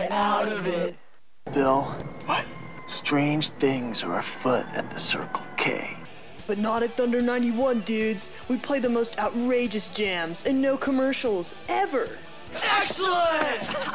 get out of it. Bill, What? strange things are afoot at the Circle K. But not at Thunder 91, dudes. We play the most outrageous jams and no commercials, ever. Excellent!